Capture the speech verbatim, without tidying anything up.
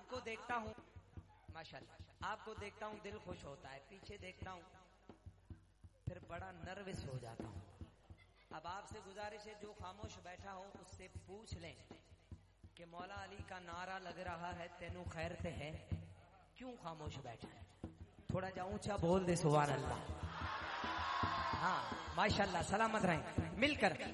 आपको देखता हूँ माशाल्लाह, आपको देखता हूँ दिल खुश होता है, पीछे देखता हूँ फिर बड़ा नर्वस हो जाता हूँ। अब आपसे गुजारिश है जो खामोश बैठा हो उससे पूछ लें कि मौला अली का नारा लग रहा है तेनू खैर ते है, क्यों खामोश बैठा है? थोड़ा जा ऊंचा बोल दे सुभान अल्लाह। हाँ माशाल्लाह, सलामत रहें मिलकर।